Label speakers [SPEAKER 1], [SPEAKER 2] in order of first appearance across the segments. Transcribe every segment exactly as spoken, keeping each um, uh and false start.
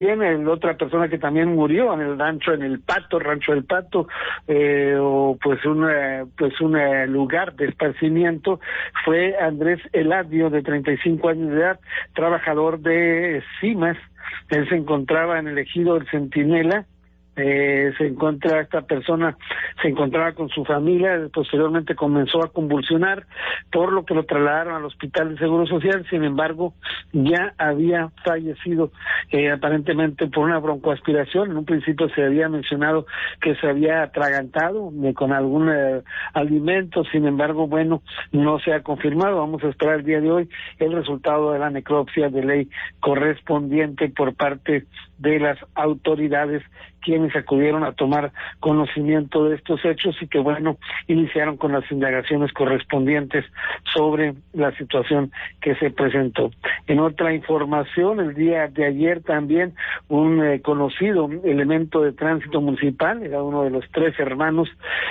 [SPEAKER 1] el otra persona que también murió en el rancho, en el Pato, Rancho del Pato, eh, o pues un pues un lugar de esparcimiento, fue Andrés Eladio, de treinta y cinco años de edad, trabajador de Cimas. Él se encontraba en el ejido del Centinela. Eh, se encuentra esta persona, se encontraba con su familia, posteriormente comenzó a convulsionar, por lo que lo trasladaron al Hospital de Seguro Social. Sin embargo, ya había fallecido, eh, aparentemente por una broncoaspiración. En un principio se había mencionado que se había atragantado eh, con algún eh, alimento. Sin embargo, bueno, no se ha confirmado. Vamos a esperar el día de hoy el resultado de la necropsia de ley correspondiente por parte de las autoridades, quienes acudieron a tomar conocimiento de estos hechos y que, bueno, iniciaron con las indagaciones correspondientes sobre la situación que se presentó. En otra información, el día de ayer también un eh, conocido elemento de tránsito municipal, era uno de los tres hermanos,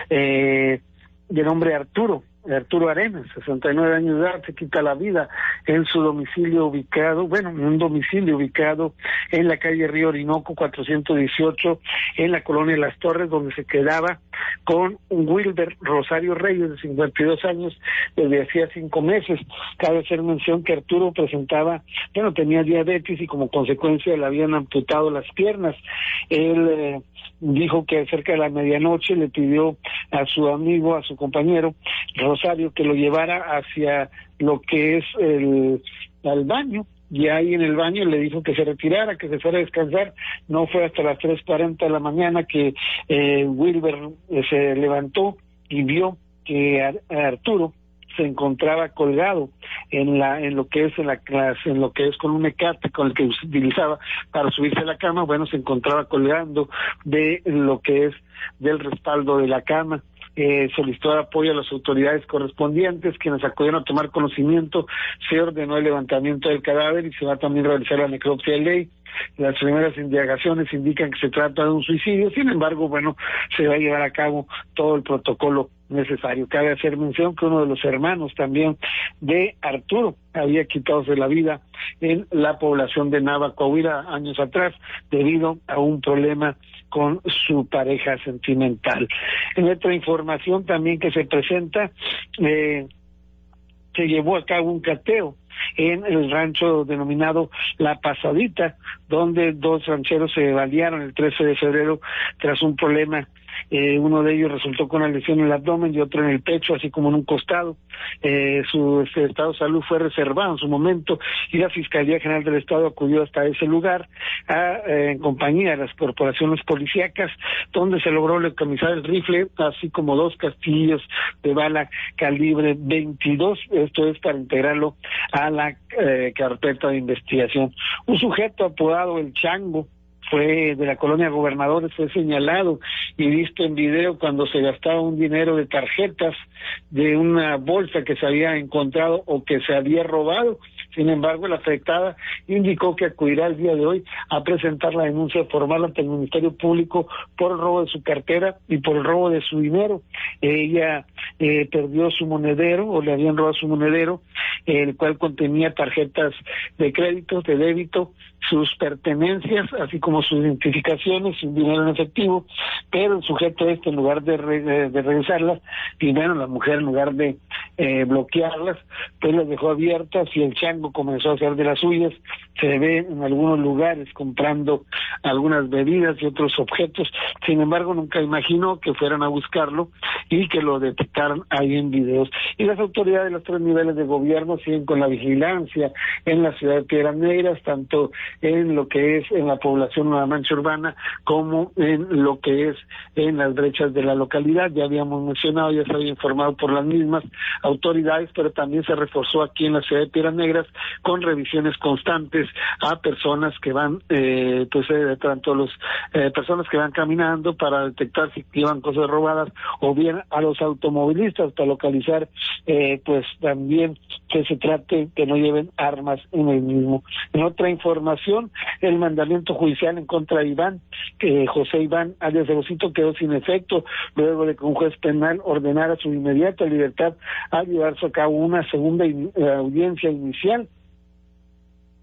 [SPEAKER 1] eh, de nombre Arturo, Arturo Arenas, sesenta y nueve años de edad, se quita la vida en su domicilio ubicado, bueno, en un domicilio ubicado en la calle Río Orinoco cuatrocientos dieciocho, en la colonia Las Torres, donde se quedaba con un Wilber Rosario Reyes, de cincuenta y dos años, desde hacía cinco meses. Cabe hacer mención que Arturo presentaba, bueno, tenía diabetes y como consecuencia le habían amputado las piernas. Él eh, dijo que cerca de la medianoche le pidió a su amigo, a su compañero Rosario, que lo llevara hacia lo que es el al baño, y ahí en el baño le dijo que se retirara, que se fuera a descansar. No fue hasta las tres cuarenta de la mañana que eh, Wilber eh, se levantó y vio que a, a Arturo se encontraba colgado en la en lo que es en la clase, en lo que es con un mecate con el que utilizaba para subirse a la cama. Bueno, se encontraba colgando de lo que es del respaldo de la cama. Eh, solicitó apoyo a las autoridades correspondientes, quienes acudieron a tomar conocimiento. Se ordenó el levantamiento del cadáver y se va también a realizar la necropsia de ley. Las primeras indagaciones indican que se trata de un suicidio. Sin embargo, bueno, se va a llevar a cabo todo el protocolo necesario. Cabe hacer mención que uno de los hermanos también de Arturo había quitado la vida en la población de Nava, Coahuila, años atrás, debido a un problema con su pareja sentimental. En otra información también que se presenta, eh, se llevó a cabo un cateo en el rancho denominado La Pasadita, donde dos rancheros se balearon el trece de febrero tras un problema. Eh, uno de ellos resultó con una lesión en el abdomen y otro en el pecho, así como en un costado. Eh, su este, estado de salud fue reservado en su momento y la Fiscalía General del Estado acudió hasta ese lugar a, eh, en compañía de las corporaciones policíacas, donde se logró decomisar el rifle, así como dos castillos de bala calibre veintidós, esto es para integrarlo a la eh, carpeta de investigación. Un sujeto apodado El Chango, fue de la colonia Gobernadores, fue señalado y visto en video cuando se gastaba un dinero de tarjetas de una bolsa que se había encontrado o que se había robado. Sin embargo, la afectada indicó que acudirá el día de hoy a presentar la denuncia formal ante el Ministerio Público por el robo de su cartera y por el robo de su dinero. Ella eh, perdió su monedero, o le habían robado su monedero, el cual contenía tarjetas de crédito, de débito, sus pertenencias, así como sus identificaciones, su dinero en efectivo, pero el sujeto este, en lugar de, re, de regresarlas, y bueno, la mujer en lugar de eh, bloquearlas, pues las dejó abiertas y el Chango comenzó a hacer de las suyas. Se ve en algunos lugares comprando algunas bebidas y otros objetos. Sin embargo, nunca imaginó que fueran a buscarlo y que lo detectaran ahí en videos. Y las autoridades de los tres niveles de gobierno siguen con la vigilancia en la ciudad de Piedras Negras, tanto en lo que es en la población de la mancha urbana como en lo que es en las brechas de la localidad. Ya habíamos mencionado, ya se había informado por las mismas autoridades, pero también se reforzó aquí en la ciudad de Piedras Negras con revisiones constantes a personas que van, eh, pues eh, tanto los eh, personas que van caminando para detectar si llevan cosas robadas, o bien a los automovilistas para localizar, eh, pues también que se trate que no lleven armas en el mismo. En otra información, el mandamiento judicial en contra de Iván, que José Iván alias Rosito, quedó sin efecto luego de que un juez penal ordenara su inmediata libertad al llevarse a cabo una segunda in, eh, audiencia inicial.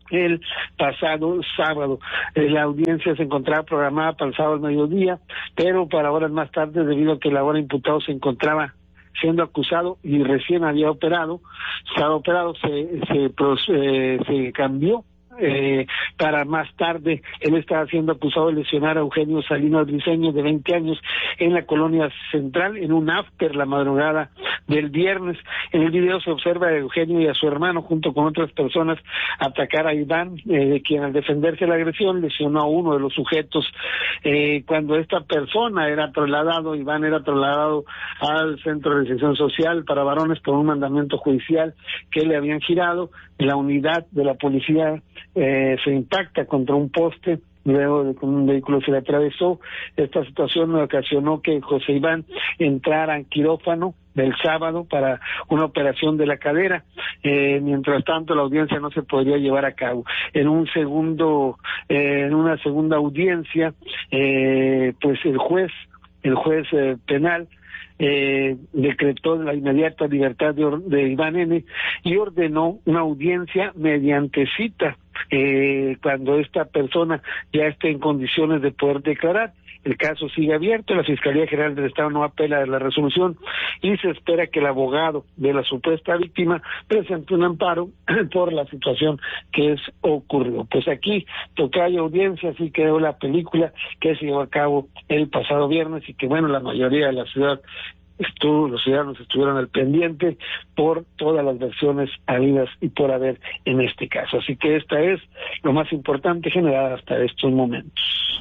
[SPEAKER 1] el pasado sábado. Eh, la audiencia se encontraba programada para el sábado al mediodía, pero para horas más tarde, debido a que el ahora imputado se encontraba siendo acusado y recién había operado, se ha operado, se, se, eh, se cambió Eh, para más tarde. Él estaba siendo acusado de lesionar a Eugenio Salinas Briceño, de veinte años, en la colonia central, en un after la madrugada del viernes. En el video se observa a Eugenio y a su hermano, junto con otras personas, atacar a Iván, eh, quien al defenderse de la agresión lesionó a uno de los sujetos. Eh, cuando esta persona era trasladado, Iván era trasladado al Centro de Reinserción Social para Varones por un mandamiento judicial que le habían girado, la unidad de la policía Eh, se impacta contra un poste, luego de que un vehículo se le atravesó. Esta situación ocasionó que José Iván entrara en quirófano del sábado para una operación de la cadera. Eh, mientras tanto, la audiencia no se podría llevar a cabo. En un segundo, eh, en una segunda audiencia, eh, pues el juez, el juez eh, penal, Eh, decretó la inmediata libertad de, de Iván N. y ordenó una audiencia mediante cita eh, cuando esta persona ya esté en condiciones de poder declarar. El caso sigue abierto, la Fiscalía General del Estado no apela de la resolución y se espera que el abogado de la supuesta víctima presente un amparo por la situación que es ocurrido. Pues aquí, tocayo audiencia, así quedó la película que se llevó a cabo el pasado viernes y que, bueno, la mayoría de la ciudad estuvo, los ciudadanos estuvieron al pendiente por todas las versiones habidas y por haber en este caso. Así que esta es lo más importante generada hasta estos momentos.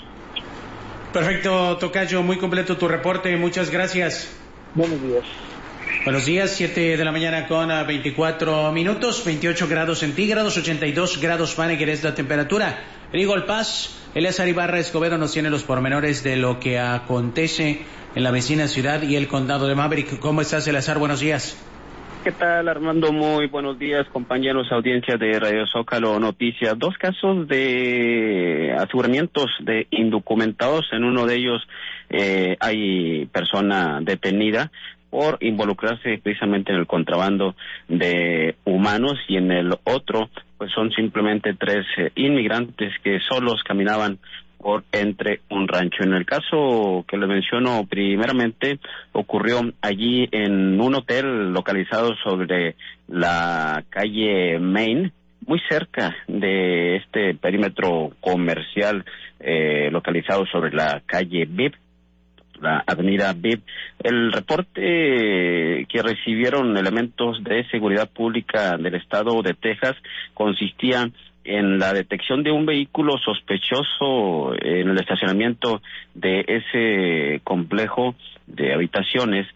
[SPEAKER 2] Perfecto, tocayo, muy completo tu reporte, muchas gracias.
[SPEAKER 1] Buenos días.
[SPEAKER 2] Buenos días, siete de la mañana con veinticuatro minutos, veintiocho grados centígrados, ochenta y dos grados Fahrenheit es la temperatura. En Eagle Pass, Eleazar Ibarra Escobedo nos tiene los pormenores de lo que acontece en la vecina ciudad y el condado de Maverick. ¿Cómo estás, Eleazar? Buenos días.
[SPEAKER 3] ¿Qué tal, Armando? Muy buenos días, compañeros, audiencia de Radio Zócalo Noticias. Dos casos de aseguramientos de indocumentados. En uno de ellos eh, hay persona detenida por involucrarse precisamente en el contrabando de humanos, y en el otro pues son simplemente tres eh, inmigrantes que solos caminaban por entre un rancho. En el caso que le menciono primeramente, ocurrió allí en un hotel localizado sobre la calle Main, muy cerca de este perímetro comercial eh, localizado sobre la calle V I P, la avenida V I P. El reporte que recibieron elementos de seguridad pública del estado de Texas consistía en la detección de un vehículo sospechoso en el estacionamiento de ese complejo de habitaciones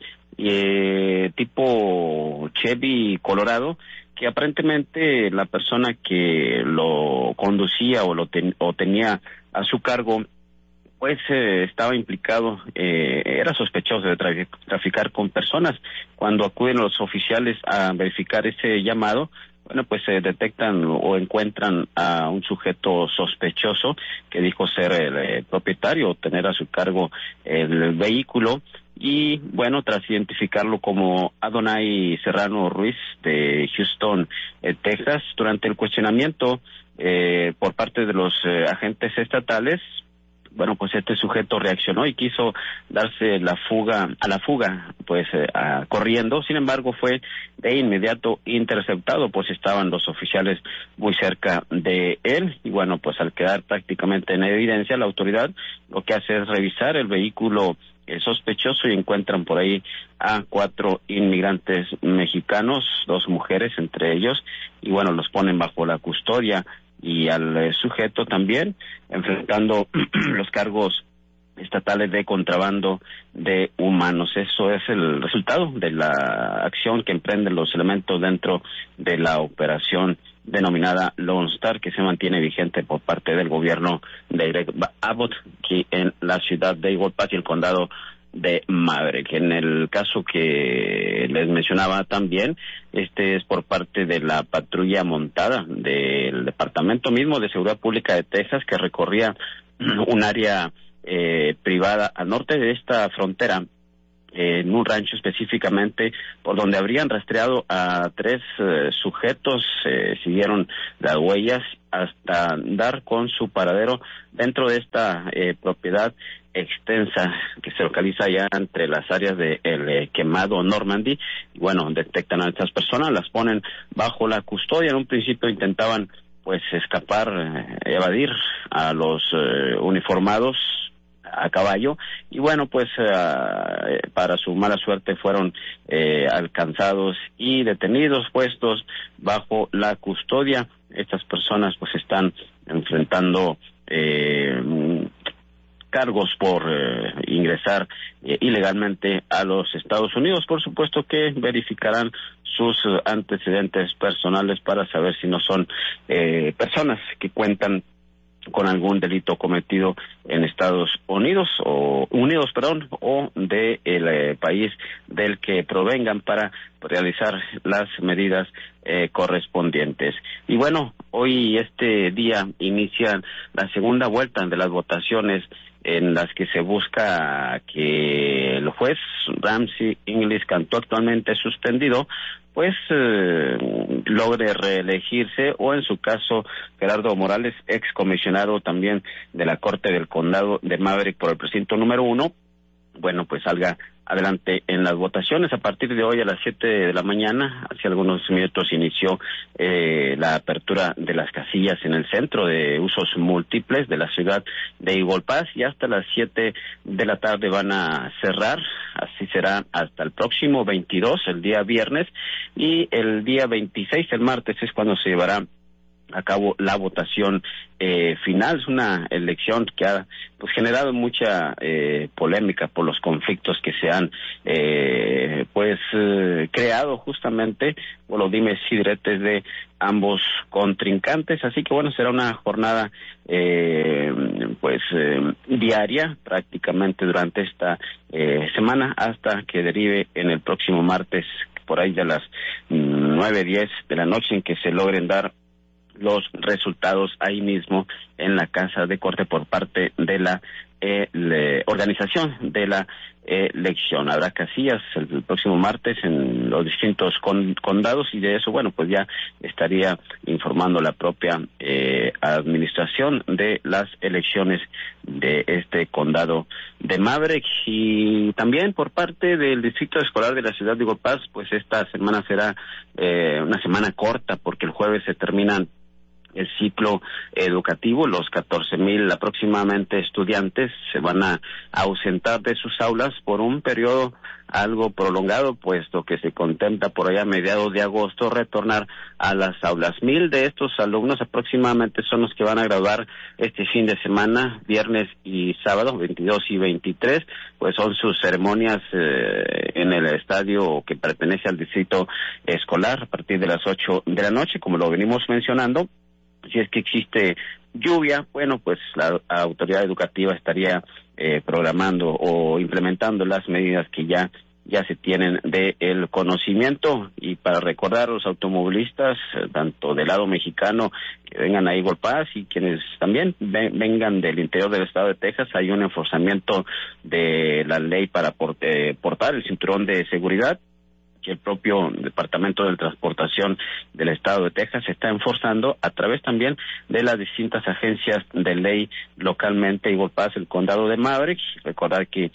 [SPEAKER 3] eh, tipo Chevy Colorado, que aparentemente la persona que lo conducía o lo ten, o tenía a su cargo pues eh, estaba implicado, eh, era sospechoso de tra- traficar con personas. Cuando acuden los oficiales a verificar ese llamado, bueno, pues se eh, detectan o encuentran a un sujeto sospechoso que dijo ser el eh, propietario o tener a su cargo el vehículo. Y bueno, tras identificarlo como Adonai Serrano Ruiz de Houston, eh, Texas, durante el cuestionamiento eh, por parte de los eh, agentes estatales, bueno, pues este sujeto reaccionó y quiso darse la fuga, a la fuga, pues eh, a, corriendo. Sin embargo, fue de inmediato interceptado, pues estaban los oficiales muy cerca de él. Y bueno, pues al quedar prácticamente en evidencia, la autoridad lo que hace es revisar el vehículo eh, sospechoso y encuentran por ahí a cuatro inmigrantes mexicanos, dos mujeres entre ellos, y bueno, los ponen bajo la custodia, y al eh, sujeto también enfrentando los cargos estatales de contrabando de humanos. Eso es el resultado de la acción que emprenden los elementos dentro de la operación denominada Lone Star, que se mantiene vigente por parte del gobierno de Greg Abbott aquí en la ciudad de Eagle Pass y el condado de Maverick. En el caso que les mencionaba también, este es por parte de la patrulla montada del Departamento mismo de Seguridad Pública de Texas, que recorría un área eh, privada al norte de esta frontera eh, en un rancho específicamente, por donde habrían rastreado a tres eh, sujetos, eh, siguieron las huellas hasta dar con su paradero dentro de esta eh, propiedad extensa que se localiza ya entre las áreas de el eh, quemado Normandy. Y bueno, detectan a estas personas, las ponen bajo la custodia. En un principio intentaban pues escapar, eh, evadir a los eh, uniformados a caballo, y bueno, pues eh, para su mala suerte fueron eh, alcanzados y detenidos, puestos bajo la custodia. Estas personas pues están enfrentando eh, cargos por eh, ingresar eh, ilegalmente a los Estados Unidos. Por supuesto que verificarán sus eh, antecedentes personales para saber si no son eh, personas que cuentan con algún delito cometido en Estados Unidos o Unidos, perdón, o de el eh, país del que provengan para realizar las medidas eh, correspondientes. Y bueno, hoy este día inicia la segunda vuelta de las votaciones en las que se busca que el juez Ramsey Inglis, Cantú actualmente suspendido, pues eh, logre reelegirse, o en su caso Gerardo Morales, excomisionado también de la Corte del Condado de Maverick por el precinto número uno, bueno, pues salga adelante en las votaciones. A partir de hoy a las siete de la mañana, hace algunos minutos inició eh, la apertura de las casillas en el centro de usos múltiples de la ciudad de Eagle Pass, y hasta las siete de la tarde van a cerrar. Así será hasta el próximo veintidós, el día viernes, y el día veintiséis, el martes, es cuando se llevará a cabo la votación eh, final. Es una elección que ha pues generado mucha eh, polémica por los conflictos que se han eh, pues eh, creado justamente por los dimes y diretes de ambos contrincantes. Así que bueno, será una jornada eh, pues eh, diaria prácticamente durante esta eh, semana, hasta que derive en el próximo martes por ahí de las nueve diez de la noche, en que se logren dar los resultados ahí mismo en la Casa de Corte por parte de la eh, le, organización de la eh, elección. Habrá casillas el, el próximo martes en los distintos con, condados, y de eso, bueno, pues ya estaría informando la propia eh, administración de las elecciones de este condado de Maverick. Y también por parte del Distrito Escolar de la ciudad de Eagle Pass, pues esta semana será eh, una semana corta, porque el jueves se terminan el ciclo educativo. Los catorce mil aproximadamente estudiantes se van a ausentar de sus aulas por un periodo algo prolongado, puesto que se contempla por allá a mediados de agosto retornar a las aulas. Mil de estos alumnos aproximadamente son los que van a graduar este fin de semana, viernes y sábado, veintidós y veintitrés, pues son sus ceremonias eh, en el estadio que pertenece al distrito escolar a partir de las ocho de la noche, como lo venimos mencionando. Si es que existe lluvia, bueno, pues la autoridad educativa estaría eh, programando o implementando las medidas que ya ya se tienen de el conocimiento. Y para recordar a los automovilistas, tanto del lado mexicano, que vengan a Eagle Pass, y quienes también ven, vengan del interior del estado de Texas, hay un enforzamiento de la ley para port, eh, portar el cinturón de seguridad, que el propio Departamento de Transportación del Estado de Texas está enforzando a través también de las distintas agencias de ley localmente. Eagle Pass, el condado de Maverick. Recordar que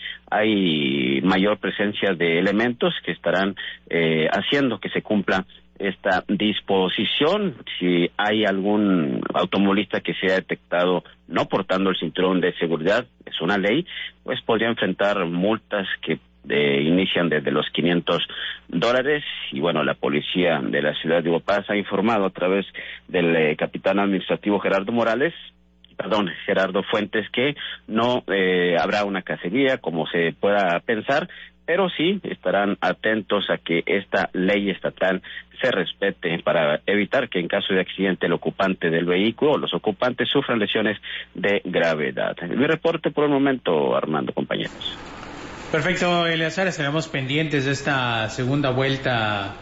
[SPEAKER 3] hay mayor presencia de elementos que estarán eh, haciendo que se cumpla esta disposición. Si hay algún automovilista que sea detectado no portando el cinturón de seguridad, es una ley, pues podría enfrentar multas que De, inician desde los quinientos dólares. Y bueno, la policía de la ciudad de Eagle Pass ha informado a través del eh, capitán administrativo Gerardo Morales, perdón, Gerardo Fuentes, que no eh, habrá una cacería como se pueda pensar, pero sí estarán atentos a que esta ley estatal se respete para evitar que en caso de accidente el ocupante del vehículo o los ocupantes sufran lesiones de gravedad. Mi reporte por el momento, Armando, compañeros.
[SPEAKER 2] Perfecto, Eleazar, estaremos pendientes de esta segunda vuelta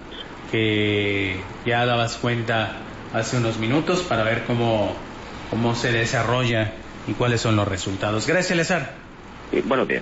[SPEAKER 2] que ya dabas cuenta hace unos minutos, para ver cómo, cómo se desarrolla y cuáles son los resultados. Gracias, Eleazar.
[SPEAKER 3] Sí, buenos días.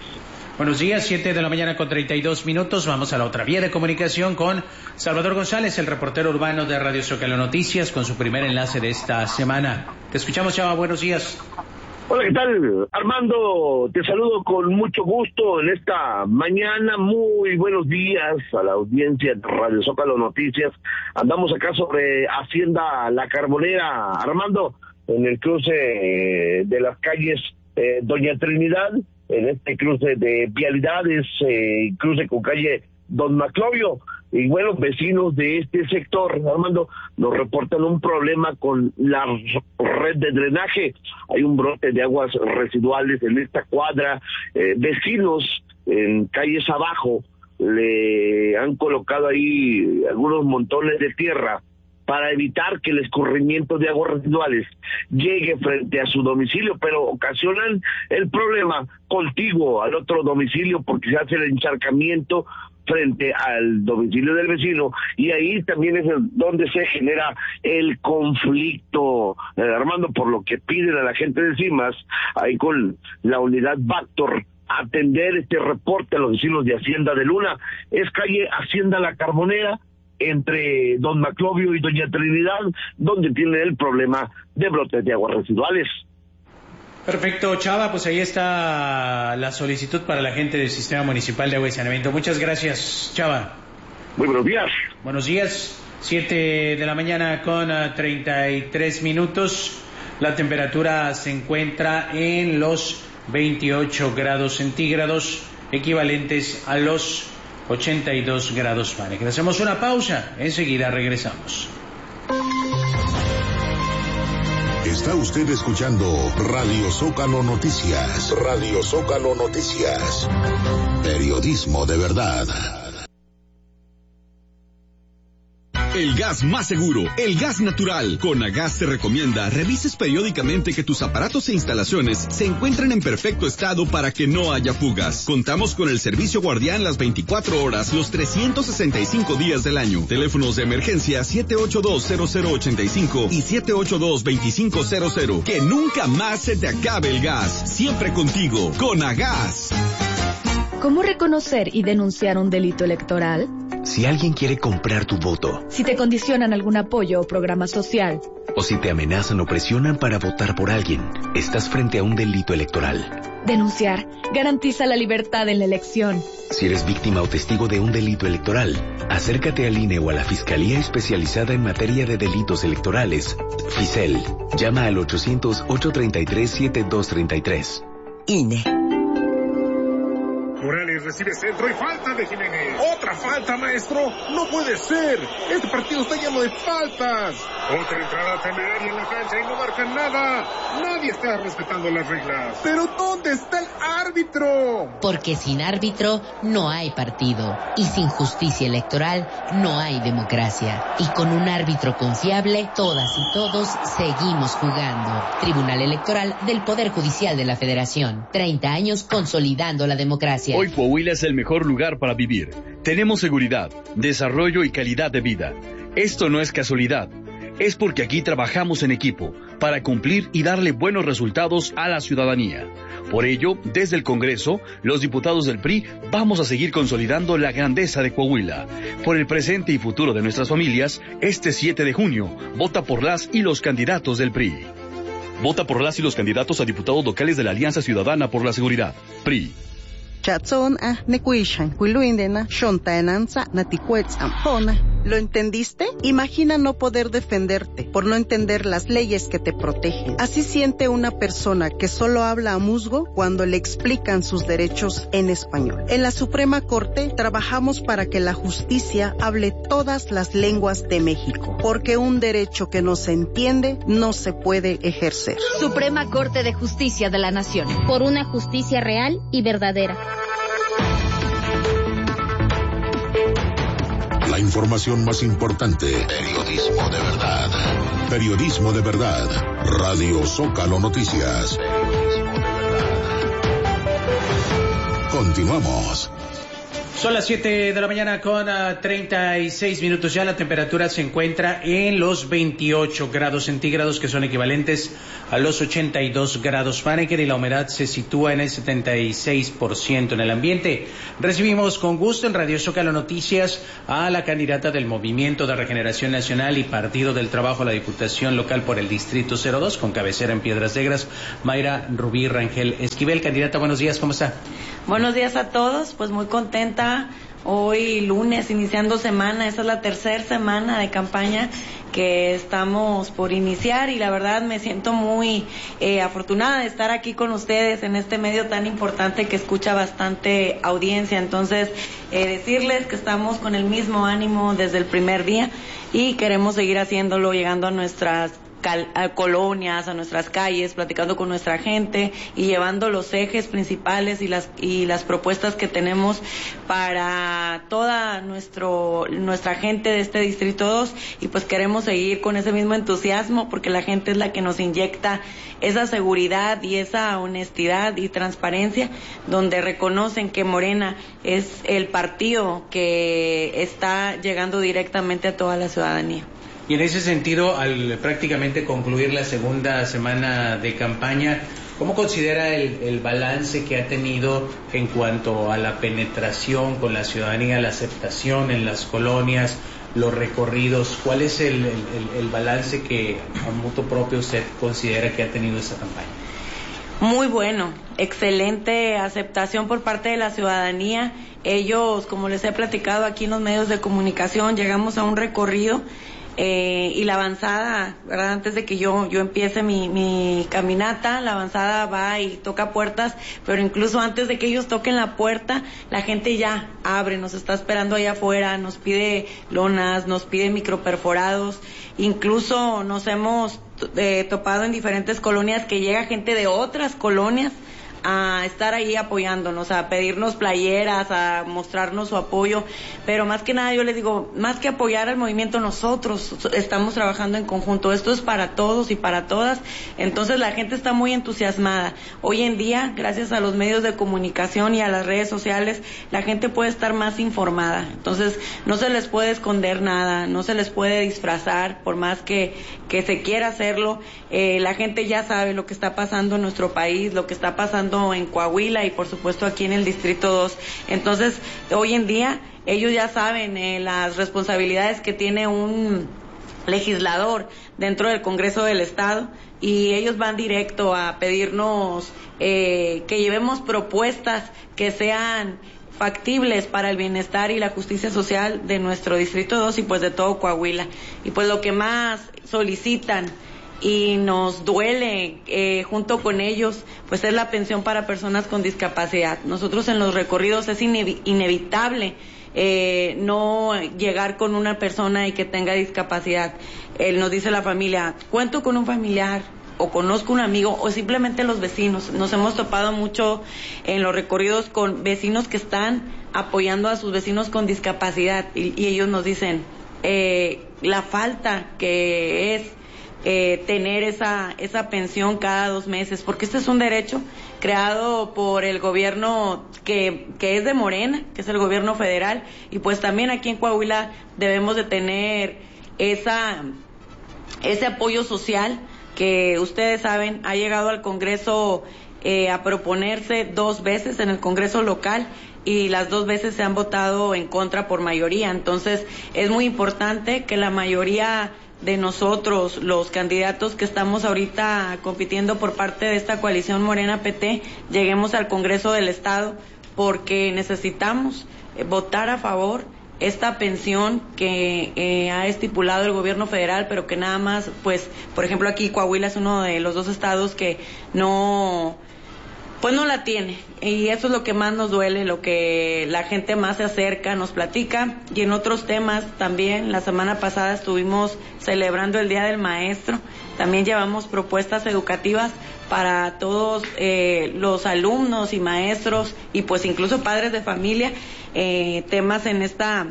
[SPEAKER 2] Buenos días, siete de la mañana con treinta y dos minutos. Vamos a la otra vía de comunicación con Salvador González, el reportero urbano de Radio Zócalo Noticias, con su primer enlace de esta semana. Te escuchamos, Chava, buenos días.
[SPEAKER 4] Hola, ¿qué tal? Armando, te saludo con mucho gusto en esta mañana. Muy buenos días a la audiencia de Radio Zócalo Noticias. Andamos acá sobre Hacienda La Carbonera, Armando, en el cruce de las calles eh, Doña Trinidad, en este cruce de vialidades, eh, cruce con calle Don Maclovio. Y bueno, vecinos de este sector, Armando, nos reportan un problema con la red de drenaje. Hay un brote de aguas residuales en esta cuadra. Eh, vecinos en calles abajo le han colocado ahí algunos montones de tierra para evitar que el escurrimiento de aguas residuales llegue frente a su domicilio, pero ocasionan el problema contiguo al otro domicilio porque se hace el encharcamiento frente al domicilio del vecino, y ahí también es donde se genera el conflicto, eh, Armando, por lo que piden a la gente de CIMAS, ahí con la unidad Bactor, atender este reporte a los vecinos de Hacienda de Luna. Es calle Hacienda La Carbonera, entre Don Maclovio y Doña Trinidad, donde tiene el problema de brotes de aguas residuales.
[SPEAKER 2] Perfecto, Chava, pues ahí está la solicitud para la gente del Sistema Municipal de Agua y Saneamiento. Muchas gracias, Chava.
[SPEAKER 4] Muy buenos días.
[SPEAKER 2] Buenos días, siete de la mañana con uh, treinta y tres minutos. La temperatura se encuentra en los veintiocho grados centígrados, equivalentes a los ochenta y dos grados Fahrenheit. Hacemos una pausa, enseguida regresamos.
[SPEAKER 5] Está usted escuchando Radio Zócalo Noticias. Radio Zócalo Noticias. Periodismo de verdad.
[SPEAKER 6] El gas más seguro, el gas natural. Conagas te recomienda revises periódicamente que tus aparatos e instalaciones se encuentren en perfecto estado para que no haya fugas. Contamos con el servicio guardián las veinticuatro horas, los trescientos sesenta y cinco días del año. Teléfonos de emergencia siete ocho dos cero cero ocho cinco y siete ocho dos dos cinco cero cero. Que nunca más se te acabe el gas. Siempre contigo, Conagas.
[SPEAKER 7] ¿Cómo reconocer y denunciar un delito electoral?
[SPEAKER 8] Si alguien quiere comprar tu voto.
[SPEAKER 7] Si te condicionan algún apoyo o programa social.
[SPEAKER 8] O si te amenazan o presionan para votar por alguien, estás frente a un delito electoral.
[SPEAKER 7] Denunciar garantiza la libertad en la elección.
[SPEAKER 8] Si eres víctima o testigo de un delito electoral, acércate al I N E o a la Fiscalía Especializada en Materia de Delitos Electorales, FICEL. Llama al ochocientos, ocho treinta y tres, setenta y dos treinta y tres.
[SPEAKER 9] I N E.
[SPEAKER 10] Morales recibe centro y falta de Jiménez. ¡Otra falta, maestro! ¡No puede ser! ¡Este partido está lleno de faltas! Otra entrada temeraria en la cancha y no marcan nada. Nadie está respetando las reglas. ¿Pero dónde está el árbitro?
[SPEAKER 9] Porque sin árbitro no hay partido. Y sin justicia electoral no hay democracia. Y con un árbitro confiable, todas y todos seguimos jugando. Tribunal Electoral del Poder Judicial de la Federación. treinta años consolidando la democracia.
[SPEAKER 11] Hoy Coahuila es el mejor lugar para vivir. Tenemos seguridad, desarrollo y calidad de vida. Esto no es casualidad. Es porque aquí trabajamos en equipo para cumplir y darle buenos resultados a la ciudadanía. Por ello, desde el Congreso, los diputados del P R I vamos a seguir consolidando la grandeza de Coahuila. Por el presente y futuro de nuestras familias, este siete de junio, vota por las y los candidatos del P R I. Vota por las y los candidatos a diputados locales de la Alianza Ciudadana por la Seguridad, P R I.
[SPEAKER 12] Chatzon a necuishan, cuiluindena, shontaenanza, naticuetzampona. ¿Lo entendiste? Imagina no poder defenderte por no entender las leyes que te protegen. Así siente una persona que solo habla a musgo cuando le explican sus derechos en español. En la Suprema Corte trabajamos para que la justicia hable todas las lenguas de México, porque un derecho que no se entiende no se puede ejercer.
[SPEAKER 13] Suprema Corte de Justicia de la Nación. Por una justicia real y verdadera.
[SPEAKER 5] La información más importante. Periodismo de verdad. Periodismo de verdad. Radio Zócalo Noticias. Continuamos.
[SPEAKER 2] Son las siete de la mañana con uh, treinta y seis minutos ya. La temperatura se encuentra en los veintiocho grados centígrados, que son equivalentes a los ochenta y dos grados Fahrenheit, y la humedad se sitúa en el setenta y seis por ciento en el ambiente. Recibimos con gusto en Radio Zócalo Noticias a la candidata del Movimiento de Regeneración Nacional y Partido del Trabajo a la Diputación Local por el Distrito cero dos, con cabecera en Piedras Negras, Mayra Rubí Rangel Esquivel. Candidata, buenos días, ¿cómo está?
[SPEAKER 14] Buenos días a todos, pues muy contenta. Hoy lunes, iniciando semana, esta es la tercera semana de campaña que estamos por iniciar y la verdad me siento muy eh, afortunada de estar aquí con ustedes en este medio tan importante que escucha bastante audiencia. Entonces, eh, decirles que estamos con el mismo ánimo desde el primer día y queremos seguir haciéndolo, llegando a nuestras a colonias, a nuestras calles, platicando con nuestra gente y llevando los ejes principales y las y las propuestas que tenemos para toda nuestro nuestra gente de este Distrito dos, y pues queremos seguir con ese mismo entusiasmo porque la gente es la que nos inyecta esa seguridad y esa honestidad y transparencia, donde reconocen que Morena es el partido que está llegando directamente a toda la ciudadanía.
[SPEAKER 2] Y en ese sentido, al prácticamente concluir la segunda semana de campaña, ¿cómo considera el, el balance que ha tenido en cuanto a la penetración con la ciudadanía, la aceptación en las colonias, los recorridos? ¿Cuál es el, el, el balance que a mutuo propio usted considera que ha tenido esta campaña?
[SPEAKER 14] Muy bueno, excelente aceptación por parte de la ciudadanía. Ellos, como les he platicado aquí en los medios de comunicación, llegamos a un recorrido Eh, y la avanzada, ¿verdad? Antes de que yo yo empiece mi, mi caminata, la avanzada va y toca puertas, pero incluso antes de que ellos toquen la puerta, la gente ya abre, nos está esperando allá afuera, nos pide lonas, nos pide microperforados, incluso nos hemos eh, topado en diferentes colonias que llega gente de otras colonias a estar ahí apoyándonos, a pedirnos playeras, a mostrarnos su apoyo, pero más que nada yo les digo, más que apoyar al movimiento, nosotros estamos trabajando en conjunto, esto es para todos y para todas, entonces la gente está muy entusiasmada. Hoy en día, gracias a los medios de comunicación y a las redes sociales, la gente puede estar más informada, entonces no se les puede esconder nada, no se les puede disfrazar, por más que, que se quiera hacerlo, eh, la gente ya sabe lo que está pasando en nuestro país, lo que está pasando en Coahuila y por supuesto aquí en el Distrito dos. Entonces, hoy en día ellos ya saben eh, las responsabilidades que tiene un legislador dentro del Congreso del Estado, y ellos van directo a pedirnos eh, que llevemos propuestas que sean factibles para el bienestar y la justicia social de nuestro Distrito dos y pues de todo Coahuila. Y pues lo que más solicitan y nos duele eh, junto con ellos, pues es la pensión para personas con discapacidad. Nosotros en los recorridos es inevi- inevitable eh, no llegar con una persona y que tenga discapacidad. Él nos dice la familia, cuento con un familiar o conozco un amigo o simplemente los vecinos. Nos hemos topado mucho en los recorridos con vecinos que están apoyando a sus vecinos con discapacidad y, y ellos nos dicen eh, la falta que es Eh, tener esa esa pensión cada dos meses, porque este es un derecho creado por el gobierno que que es de Morena, que es el gobierno federal, y pues también aquí en Coahuila debemos de tener esa ese apoyo social que ustedes saben ha llegado al Congreso eh, a proponerse dos veces en el Congreso local, y las dos veces se han votado en contra por mayoría. Entonces es muy importante que la mayoría de nosotros, los candidatos que estamos ahorita compitiendo por parte de esta coalición Morena P T, lleguemos al Congreso del Estado, porque necesitamos eh, votar a favor esta pensión que eh, ha estipulado el gobierno federal, pero que nada más, pues, por ejemplo, aquí Coahuila es uno de los dos estados que no, pues no la tiene, y eso es lo que más nos duele, lo que la gente más se acerca, nos platica. Y en otros temas también, la semana pasada estuvimos celebrando el Día del Maestro, también llevamos propuestas educativas para todos eh, los alumnos y maestros y pues incluso padres de familia, eh, temas en esta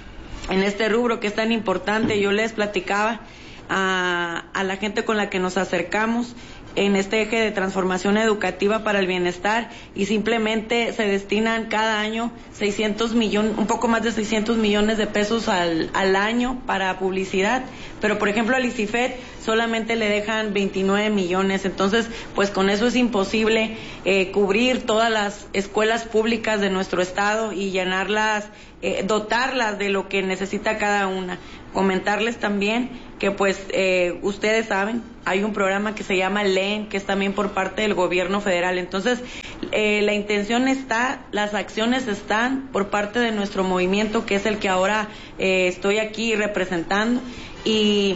[SPEAKER 14] en este rubro que es tan importante. Yo les platicaba a, a la gente con la que nos acercamos en este eje de transformación educativa para el bienestar y simplemente se destinan cada año seiscientos millones, un poco más de seiscientos millones de pesos al, al año para publicidad, pero por ejemplo al ICIFED solamente le dejan veintinueve millones, entonces pues con eso es imposible eh, cubrir todas las escuelas públicas de nuestro estado y llenarlas, eh, dotarlas de lo que necesita cada una. Comentarles también que pues eh, ustedes saben, hay un programa que se llama L E N, que es también por parte del gobierno federal. Entonces, eh, la intención está, las acciones están por parte de nuestro movimiento, que es el que ahora eh, estoy aquí representando, y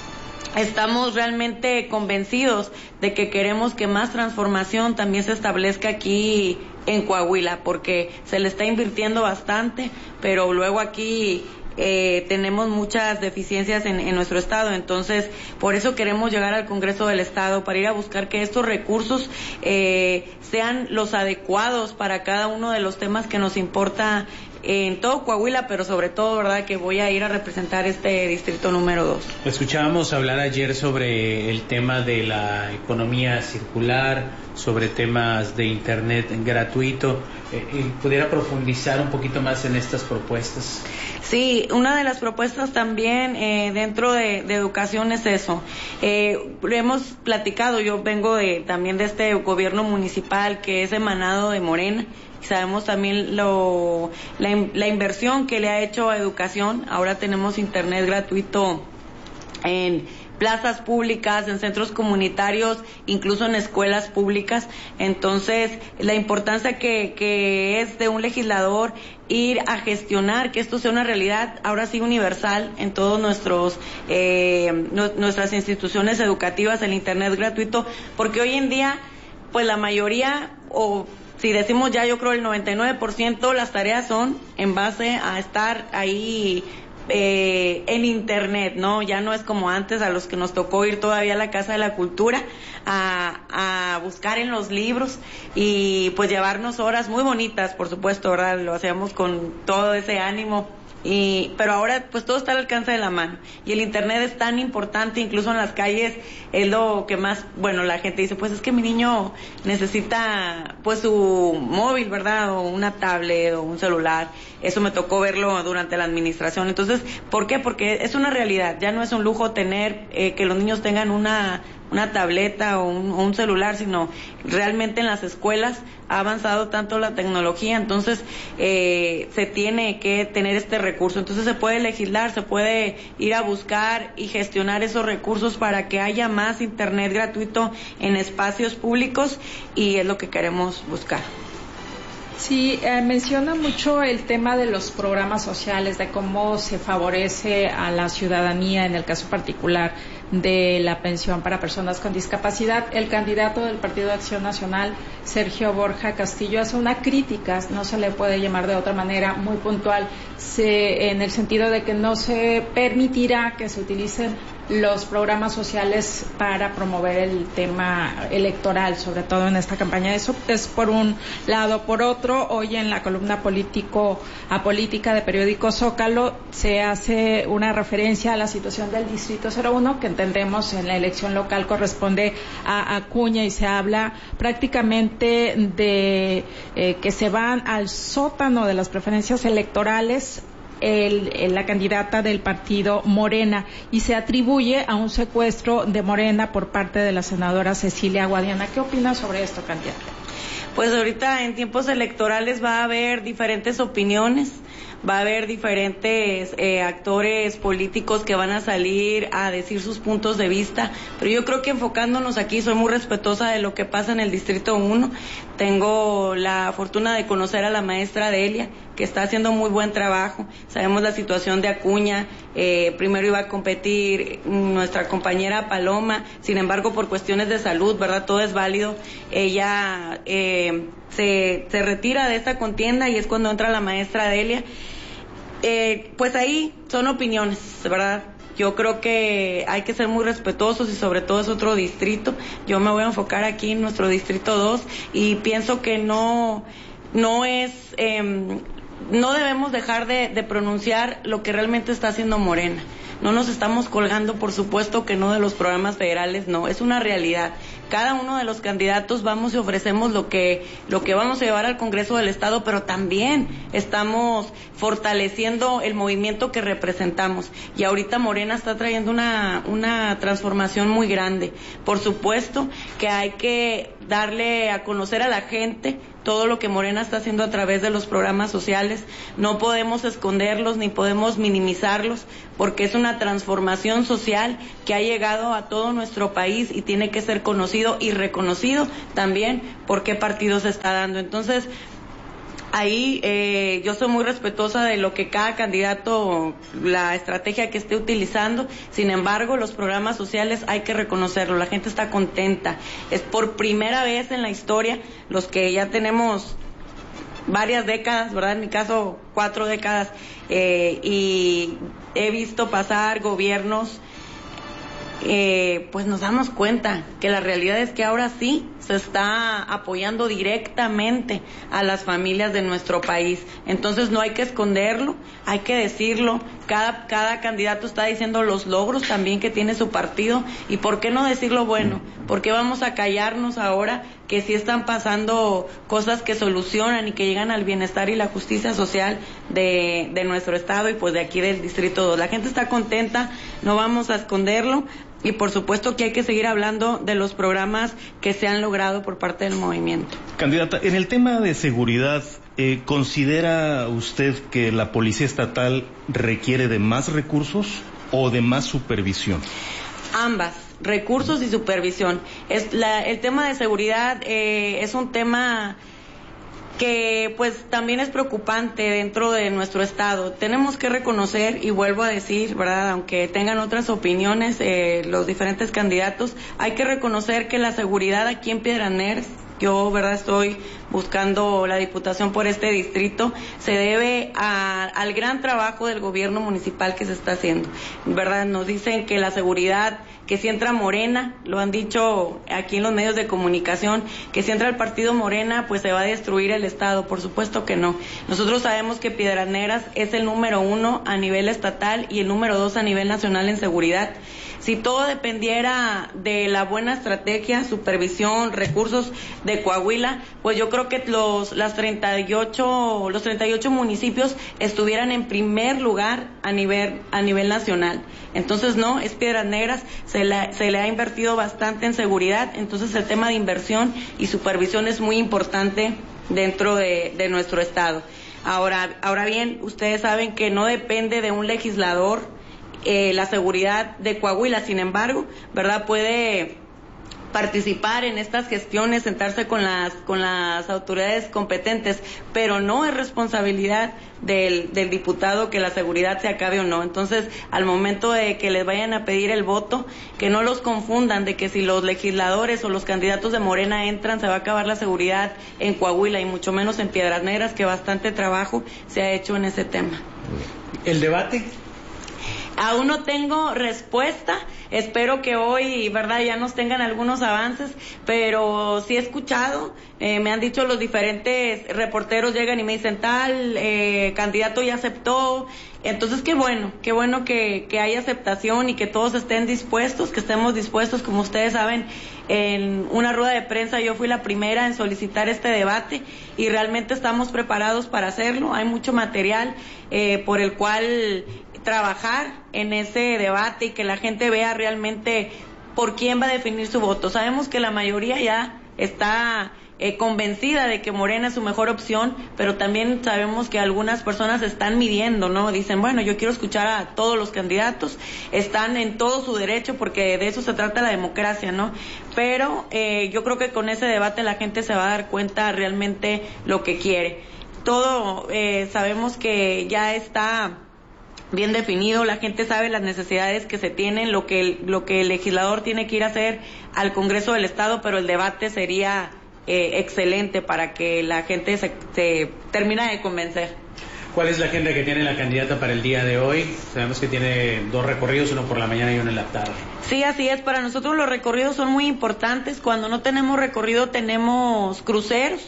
[SPEAKER 14] estamos realmente convencidos de que queremos que más transformación también se establezca aquí en Coahuila, porque se le está invirtiendo bastante, pero luego aquí Eh, tenemos muchas deficiencias en, en nuestro estado, entonces por eso queremos llegar al Congreso del Estado para ir a buscar que estos recursos eh, sean los adecuados para cada uno de los temas que nos importa en todo Coahuila, pero sobre todo, verdad, que voy a ir a representar este distrito número dos.
[SPEAKER 2] Escuchábamos hablar ayer sobre el tema de la economía circular, sobre temas de internet gratuito. Eh, ¿Pudiera profundizar un poquito más en estas propuestas?
[SPEAKER 14] Sí, una de las propuestas también eh, dentro de, de educación es eso. Eh, hemos platicado, yo vengo de también de este gobierno municipal que es emanado de Morena. Sabemos también lo, la, la inversión que le ha hecho a educación. Ahora tenemos internet gratuito en plazas públicas, en centros comunitarios, incluso en escuelas públicas. Entonces, la importancia que, que es de un legislador ir a gestionar que esto sea una realidad, ahora sí universal, en todos nuestros eh, no, nuestras instituciones educativas, el internet gratuito, porque hoy en día, pues la mayoría, o si decimos ya, yo creo el noventa y nueve por ciento las tareas son en base a estar ahí eh, en internet, ¿no? Ya no es como antes, a los que nos tocó ir todavía a la Casa de la Cultura a, a buscar en los libros y pues llevarnos horas muy bonitas, por supuesto, ¿verdad? Lo hacíamos con todo ese ánimo. Y, pero ahora pues todo está al alcance de la mano y el internet es tan importante, incluso en las calles es lo que más, bueno, la gente dice, pues es que mi niño necesita pues su móvil, ¿verdad? O una tablet o un celular. Eso me tocó verlo durante la administración. Entonces, ¿por qué? Porque es una realidad, ya no es un lujo tener eh, que los niños tengan una una tableta o un, o un celular, sino realmente en las escuelas ha avanzado tanto la tecnología, entonces eh, se tiene que tener este recurso. Entonces se puede legislar, se puede ir a buscar y gestionar esos recursos para que haya más internet gratuito en espacios públicos y es lo que queremos buscar.
[SPEAKER 15] Sí, eh, menciona mucho el tema de los programas sociales, de cómo se favorece a la ciudadanía, en el caso particular de la pensión para personas con discapacidad. El candidato del Partido de Acción Nacional, Sergio Borja Castillo, hace una crítica, no se le puede llamar de otra manera, muy puntual, se, en el sentido de que no se permitirá que se utilicen los programas sociales para promover el tema electoral, sobre todo en esta campaña. Eso es por un lado. Por otro, hoy en la columna político a política de periódico Zócalo se hace una referencia a la situación del Distrito cero uno, que entendemos en la elección local corresponde a Acuña, y se habla prácticamente de eh, que se van al sótano de las preferencias electorales El, el, la candidata del partido Morena, y se atribuye a un secuestro de Morena por parte de la senadora Cecilia Guadiana. ¿Qué opina sobre esto, candidata?
[SPEAKER 14] Pues ahorita en tiempos electorales va a haber diferentes opiniones, va a haber diferentes eh, actores políticos que van a salir a decir sus puntos de vista, pero yo creo que enfocándonos aquí, soy muy respetuosa de lo que pasa en el Distrito uno. Tengo la fortuna de conocer a la maestra Delia, que está haciendo muy buen trabajo. Sabemos la situación de Acuña, eh, primero iba a competir nuestra compañera Paloma, sin embargo por cuestiones de salud, ¿verdad? Todo es válido. Ella eh, se, se retira de esta contienda y es cuando entra la maestra Delia. Eh, pues ahí son opiniones, ¿verdad? Yo creo que hay que ser muy respetuosos y sobre todo es otro distrito. Yo me voy a enfocar aquí en nuestro distrito dos y pienso que no, no es... Eh, no debemos dejar de, de pronunciar lo que realmente está haciendo Morena. no nos estamos colgando, por supuesto que no, de los programas federales, no, es una realidad. Cada uno de los candidatos vamos y ofrecemos lo que, lo que vamos a llevar al Congreso del Estado, pero también estamos fortaleciendo el movimiento que representamos. Y ahorita Morena está trayendo una, una transformación muy grande. Por supuesto que hay que darle a conocer a la gente todo lo que Morena está haciendo a través de los programas sociales. No podemos esconderlos ni podemos minimizarlos, porque es una transformación social que ha llegado a todo nuestro país y tiene que ser conocido y reconocido también por qué partido se está dando. Entonces, ahí eh, yo soy muy respetuosa de lo que cada candidato, la estrategia que esté utilizando. Sin embargo, los programas sociales hay que reconocerlo, la gente está contenta. Es por primera vez en la historia, los que ya tenemos varias décadas, ¿verdad? En mi caso, cuatro décadas, eh, y he visto pasar gobiernos, eh, pues nos damos cuenta que la realidad es que ahora sí se está apoyando directamente a las familias de nuestro país. Entonces no hay que esconderlo, hay que decirlo. Cada, cada candidato está diciendo los logros también que tiene su partido, y por qué no decir lo bueno, por qué vamos a callarnos ahora que sí están pasando cosas que solucionan y que llegan al bienestar y la justicia social de, de nuestro estado y pues de aquí del Distrito dos. La gente está contenta, no vamos a esconderlo. Y por supuesto que hay que seguir hablando de los programas que se han logrado por parte del movimiento.
[SPEAKER 16] Candidata, en el tema de seguridad, eh, ¿considera usted que la Policía Estatal requiere de más recursos o de más supervisión?
[SPEAKER 14] Ambas, recursos y supervisión. Es la, el tema de seguridad eh, es un tema que pues también es preocupante dentro de nuestro estado. Tenemos que reconocer, y vuelvo a decir, ¿verdad?, aunque tengan otras opiniones eh, los diferentes candidatos, hay que reconocer que la seguridad aquí en Piedras Negras, yo, ¿verdad?, estoy buscando la diputación por este distrito, se debe a, al gran trabajo del gobierno municipal que se está haciendo, ¿verdad? Nos dicen que la seguridad, que si entra Morena, lo han dicho aquí en los medios de comunicación, que si entra el partido Morena, pues se va a destruir el estado. Por supuesto que no. Nosotros sabemos que Piedras Negras es el número uno a nivel estatal y el número dos a nivel nacional en seguridad. Si todo dependiera de la buena estrategia, supervisión, recursos de Coahuila, pues yo creo que los las treinta y ocho los treinta y ocho municipios estuvieran en primer lugar a nivel a nivel nacional. Entonces no, es Piedras Negras, se le, se le ha invertido bastante en seguridad, entonces el tema de inversión y supervisión es muy importante dentro de, de nuestro estado. Ahora, ahora bien, ustedes saben que no depende de un legislador Eh, la seguridad de Coahuila, sin embargo, ¿verdad?, puede participar en estas gestiones, sentarse con las con las autoridades competentes, pero no es responsabilidad del, del diputado que la seguridad se acabe o no. Entonces, al momento de que les vayan a pedir el voto, que no los confundan de que si los legisladores o los candidatos de Morena entran, se va a acabar la seguridad en Coahuila y mucho menos en Piedras Negras, que bastante trabajo se ha hecho en ese tema.
[SPEAKER 2] ¿El debate?
[SPEAKER 14] Aún no tengo respuesta, espero que hoy, ¿verdad?, ya nos tengan algunos avances, pero sí he escuchado, eh, me han dicho los diferentes reporteros, llegan y me dicen tal, eh, candidato ya aceptó. Entonces qué bueno, qué bueno que, que haya aceptación y que todos estén dispuestos, que estemos dispuestos. Como ustedes saben, en una rueda de prensa yo fui la primera en solicitar este debate y realmente estamos preparados para hacerlo. Hay mucho material eh, por el cual trabajar en ese debate y que la gente vea realmente por quién va a definir su voto. Sabemos que la mayoría ya está eh, convencida de que Morena es su mejor opción, pero también sabemos que algunas personas están midiendo, ¿no? Dicen, bueno, yo quiero escuchar a todos los candidatos, están en todo su derecho porque de eso se trata la democracia, ¿no? Pero eh, yo creo que con ese debate la gente se va a dar cuenta realmente lo que quiere. Todo eh, sabemos que ya está bien definido, la gente sabe las necesidades que se tienen, lo que el, lo que el legislador tiene que ir a hacer al Congreso del Estado, pero el debate sería eh, excelente para que la gente se, se termine de convencer.
[SPEAKER 2] ¿Cuál es la agenda que tiene la candidata para el día de hoy? Sabemos que tiene dos recorridos, uno por la mañana y uno en la tarde.
[SPEAKER 14] Sí, así es. Para nosotros los recorridos son muy importantes. Cuando no tenemos recorrido tenemos cruceros.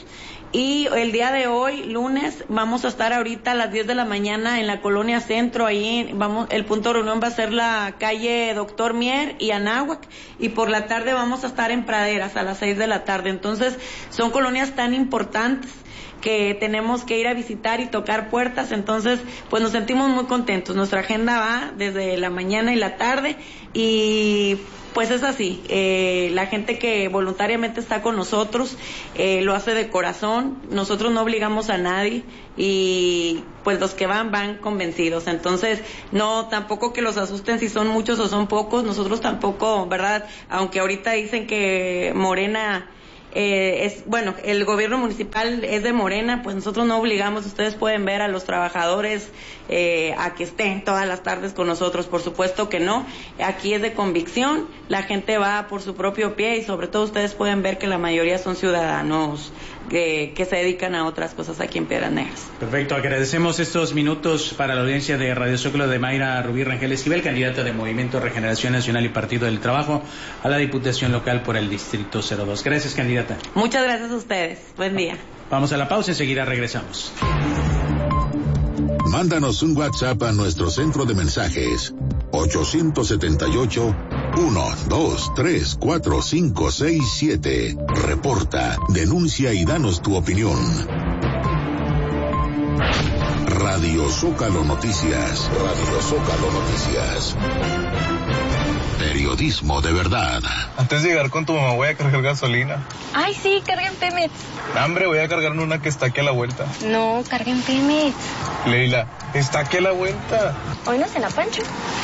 [SPEAKER 14] Y el día de hoy, lunes, vamos a estar ahorita a las diez de la mañana en la Colonia Centro, ahí vamos, el punto de reunión va a ser la calle Doctor Mier y Anáhuac, y por la tarde vamos a estar en Praderas a las seis de la tarde. Entonces, son colonias tan importantes que tenemos que ir a visitar y tocar puertas, entonces pues nos sentimos muy contentos. Nuestra agenda va desde la mañana y la tarde y pues es así, eh, la gente que voluntariamente está con nosotros eh, lo hace de corazón, nosotros no obligamos a nadie y pues los que van, van convencidos. Entonces, no, tampoco que los asusten si son muchos o son pocos, nosotros tampoco, ¿verdad? Aunque ahorita dicen que Morena... Eh, es bueno, el gobierno municipal es de Morena, pues nosotros no obligamos. Ustedes pueden ver a los trabajadores eh, a que estén todas las tardes con nosotros, por supuesto que no. Aquí es de convicción, la gente va por su propio pie y sobre todo ustedes pueden ver que la mayoría son ciudadanos que, que se dedican a otras cosas aquí en Piedras Negras.
[SPEAKER 2] Perfecto, agradecemos estos minutos para la audiencia de Radio Zócalo de Mayra Rubí Rangel Esquivel, candidata de Movimiento Regeneración Nacional y Partido del Trabajo a la Diputación Local por el Distrito cero dos. Gracias, candidata.
[SPEAKER 14] Muchas gracias a ustedes. Buen día.
[SPEAKER 2] Vamos a la pausa, enseguida regresamos.
[SPEAKER 5] Mándanos un WhatsApp a nuestro centro de mensajes ocho siete ocho, uno dos tres cuatro cinco seis siete. Reporta, denuncia y danos tu opinión. Radio Zócalo Noticias. Radio Zócalo Noticias. Periodismo de verdad.
[SPEAKER 17] Antes de llegar con tu mamá voy a cargar gasolina.
[SPEAKER 18] Ay, sí, carga en Pemex.
[SPEAKER 17] Hambre, voy a cargar en una que está aquí a la vuelta.
[SPEAKER 18] No, carga en Pemex.
[SPEAKER 17] Leila, está aquí a la vuelta.
[SPEAKER 18] Hoy no se la pancho.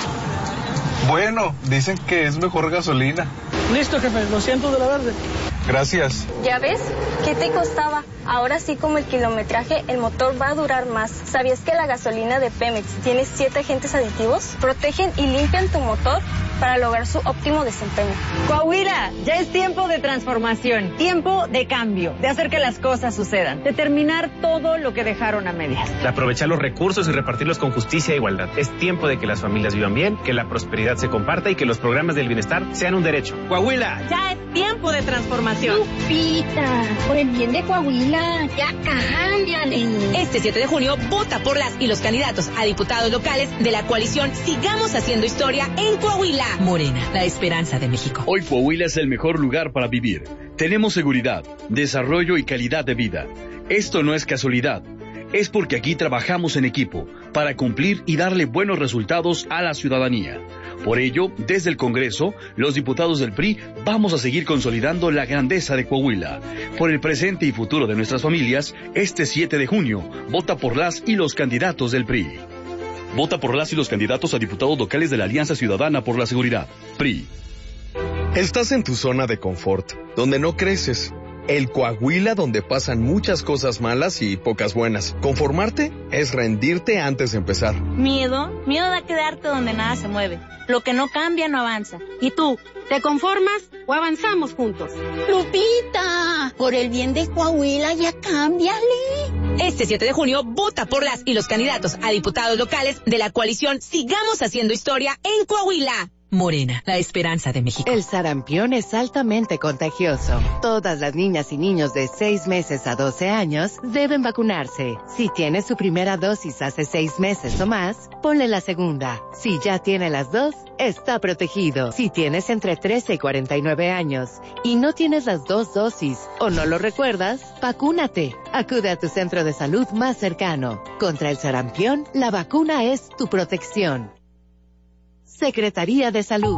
[SPEAKER 17] Bueno, dicen que es mejor gasolina.
[SPEAKER 19] Listo, jefe, lo siento de la verde.
[SPEAKER 17] Gracias.
[SPEAKER 18] ¿Ya ves? ¿Qué te costaba? Ahora sí, como el kilometraje, el motor va a durar más. ¿Sabías que la gasolina de Pemex tiene siete agentes aditivos? Protegen y limpian tu motor para lograr su óptimo desempeño.
[SPEAKER 20] Coahuila, ya es tiempo de transformación, tiempo de cambio, de hacer que las cosas sucedan, de terminar todo lo que dejaron a medias.
[SPEAKER 21] De aprovechar los recursos y repartirlos con justicia e igualdad. Es tiempo de que las familias vivan bien, que la prosperidad se comparta y que los programas del bienestar sean un derecho. Coahuila,
[SPEAKER 20] ya es tiempo de transformación.
[SPEAKER 13] Lupita, por el bien de Coahuila, ya cámbiale.
[SPEAKER 22] Este siete de junio, vota por las y los candidatos a diputados locales de la coalición Sigamos Haciendo Historia en Coahuila. Morena, la esperanza de México.
[SPEAKER 11] Hoy Coahuila es el mejor lugar para vivir. Tenemos seguridad, desarrollo y calidad de vida. Esto no es casualidad. Es porque aquí trabajamos en equipo para cumplir y darle buenos resultados a la ciudadanía. Por ello, desde el Congreso, los diputados del P R I vamos a seguir consolidando la grandeza de Coahuila. Por el presente y futuro de nuestras familias, este siete de junio, vota por las y los candidatos del P R I. Vota por las y los candidatos a diputados locales de la Alianza Ciudadana por la Seguridad, P R I.
[SPEAKER 23] Estás en tu zona de confort, donde no creces. El Coahuila donde pasan muchas cosas malas y pocas buenas. Conformarte es rendirte antes de empezar.
[SPEAKER 24] Miedo, miedo da quedarte donde nada se mueve. Lo que no cambia no avanza. ¿Y tú, te conformas o avanzamos juntos?
[SPEAKER 13] Lupita, por el bien de Coahuila ya cámbiale.
[SPEAKER 22] Este siete de junio, vota por las y los candidatos a diputados locales de la coalición Sigamos Haciendo Historia en Coahuila. Morena, la esperanza de México.
[SPEAKER 25] El sarampión es altamente contagioso. Todas las niñas y niños de seis meses a doce años deben vacunarse. Si tiene su primera dosis hace seis meses o más, ponle la segunda. Si ya tiene las dos, está protegido. Si tienes entre trece y cuarenta y nueve años y no tienes las dos dosis o no lo recuerdas, vacúnate. Acude a tu centro de salud más cercano. Contra el sarampión, la vacuna es tu protección. Secretaría de Salud.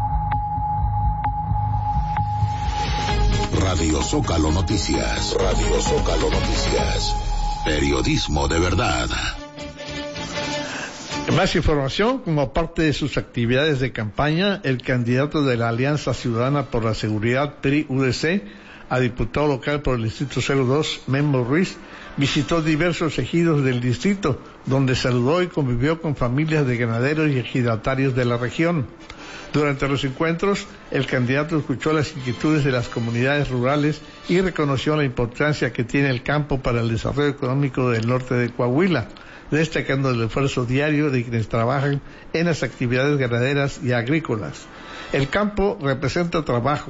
[SPEAKER 5] Radio Zócalo Noticias. Radio Zócalo Noticias. Periodismo de verdad.
[SPEAKER 26] Más información, como parte de sus actividades de campaña, el candidato de la Alianza Ciudadana por la Seguridad P R I U D C a diputado local por el Distrito cero dos, Memo Ruiz, visitó diversos ejidos del distrito, donde saludó y convivió con familias de ganaderos y ejidatarios de la región. Durante los encuentros, el candidato escuchó las inquietudes de las comunidades rurales y reconoció la importancia que tiene el campo para el desarrollo económico del norte de Coahuila, destacando el esfuerzo diario de quienes trabajan en las actividades ganaderas y agrícolas. El campo representa trabajo,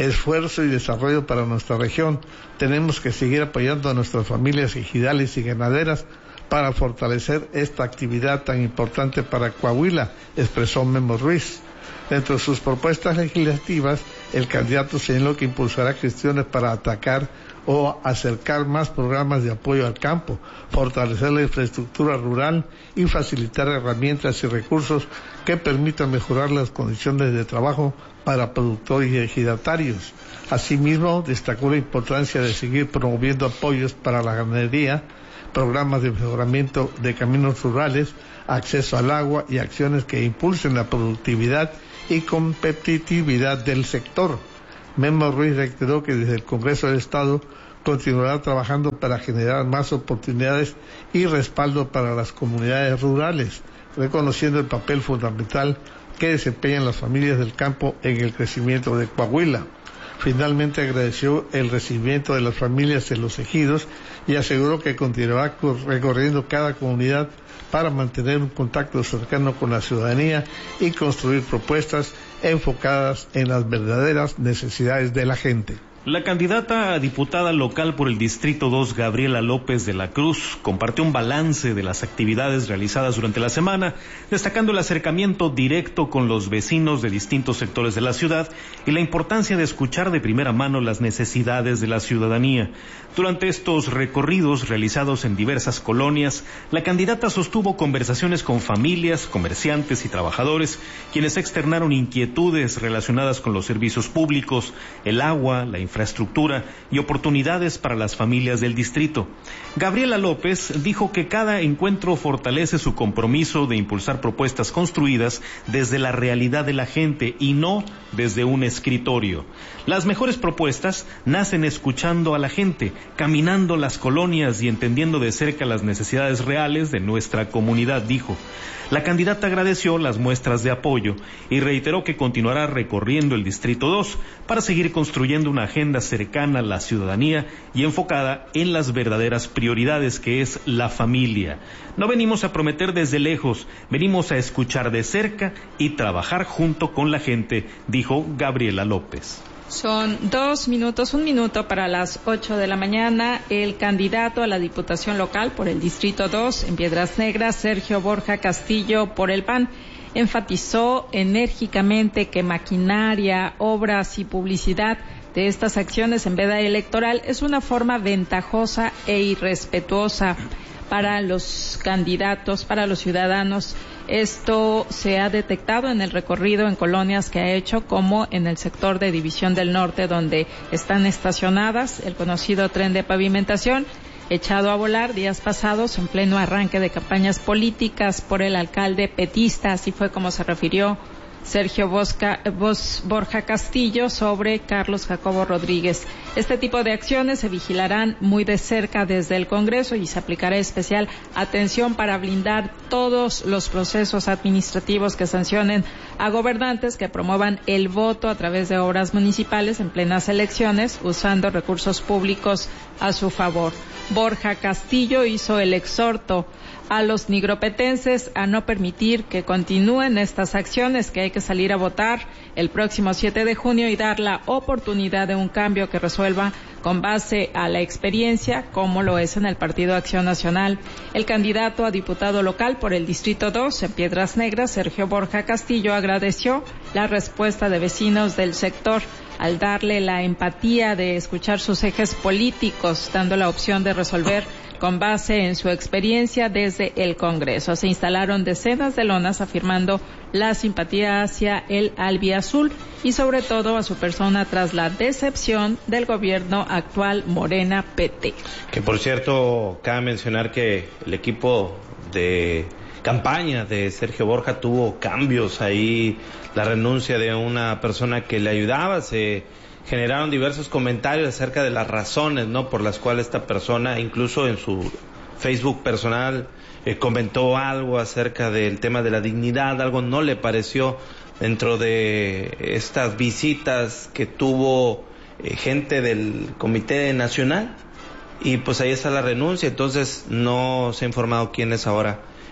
[SPEAKER 26] esfuerzo y desarrollo para nuestra región. Tenemos que seguir apoyando a nuestras familias ejidales y ganaderas para fortalecer esta actividad tan importante para Coahuila, expresó Memo Ruiz. Dentro de sus propuestas legislativas, el candidato señaló que impulsará gestiones para atacar o acercar más programas de apoyo al campo, fortalecer la infraestructura rural y facilitar herramientas y recursos que permitan mejorar las condiciones de trabajo para productores y ejidatarios. Asimismo, destacó la importancia de seguir promoviendo apoyos para la ganadería, programas de mejoramiento de caminos rurales, acceso al agua y acciones que impulsen la productividad y competitividad del sector. Memo Ruiz reiteró que desde el Congreso del Estado continuará trabajando para generar más oportunidades y respaldo para las comunidades rurales, reconociendo el papel fundamental que desempeñan las familias del campo en el crecimiento de Coahuila. Finalmente agradeció el recibimiento de las familias en los ejidos y aseguró que continuará recorriendo cada comunidad para mantener un contacto cercano con la ciudadanía y construir propuestas enfocadas en las verdaderas necesidades de la gente.
[SPEAKER 16] La candidata a diputada local por el Distrito dos, Gabriela López de la Cruz, compartió un balance de las actividades realizadas durante la semana, destacando el acercamiento directo con los vecinos de distintos sectores de la ciudad y la importancia de escuchar de primera mano las necesidades de la ciudadanía. Durante estos recorridos realizados en diversas colonias, la candidata sostuvo conversaciones con familias, comerciantes y trabajadores, quienes externaron inquietudes relacionadas con los servicios públicos, el agua, la infraestructura y oportunidades para las familias del distrito. Gabriela López dijo que cada encuentro fortalece su compromiso de impulsar propuestas construidas desde la realidad de la gente y no desde un escritorio. Las mejores propuestas nacen escuchando a la gente, caminando las colonias y entendiendo de cerca las necesidades reales de nuestra comunidad, dijo. La candidata agradeció las muestras de apoyo y reiteró que continuará recorriendo el Distrito dos para seguir construyendo una agenda cercana a la ciudadanía y enfocada en las verdaderas prioridades, que es la familia. No venimos a prometer desde lejos, venimos a escuchar de cerca y trabajar junto con la gente, dijo Gabriela López.
[SPEAKER 15] Son dos minutos, un minuto para las ocho de la mañana. El candidato a la Diputación Local por el Distrito dos en Piedras Negras, Sergio Borja Castillo, por el P A N, enfatizó enérgicamente que maquinaria, obras y publicidad de estas acciones en veda electoral es una forma ventajosa e irrespetuosa para los candidatos, para los ciudadanos. Esto se ha detectado en el recorrido en colonias que ha hecho, como en el sector de División del Norte, donde están estacionadas el conocido tren de pavimentación, echado a volar días pasados en pleno arranque de campañas políticas por el alcalde petista. Así fue como se refirió Sergio Bosca, Bos, Borja Castillo sobre Carlos Jacobo Rodríguez. Este tipo de acciones se vigilarán muy de cerca desde el Congreso y se aplicará especial atención para blindar todos los procesos administrativos que sancionen a gobernantes que promuevan el voto a través de obras municipales en plenas elecciones usando recursos públicos a su favor. Borja Castillo hizo el exhorto a los nigropetenses a no permitir que continúen estas acciones, que hay que salir a votar el próximo siete de junio y dar la oportunidad de un cambio que resuelva con base a la experiencia, como lo es en el Partido Acción Nacional. El candidato a diputado local por el Distrito dos en Piedras Negras, Sergio Borja Castillo, agradeció la respuesta de vecinos del sector al darle la empatía de escuchar sus ejes políticos, dando la opción de resolver con base en su experiencia desde el Congreso. Se instalaron decenas de lonas afirmando la simpatía hacia el albiazul y sobre todo a su persona tras la decepción del gobierno actual Morena P T.
[SPEAKER 1] Que por cierto, cabe mencionar que el equipo de campaña de Sergio Borja tuvo cambios ahí, la renuncia de una persona que le ayudaba, se generaron diversos comentarios acerca de las razones, ¿no?, por las cuales esta persona, incluso en su Facebook personal, eh, comentó algo acerca del tema de la dignidad, algo no le pareció dentro de estas visitas que tuvo eh, gente del Comité Nacional, y pues ahí está la renuncia. Entonces no se ha informado quién es ahora